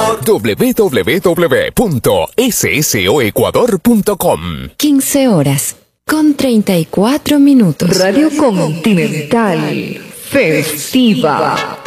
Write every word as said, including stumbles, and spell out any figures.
w w w punto s s o ecuador punto com. quince horas con treinta y cuatro minutos. Radio Continental Festiva.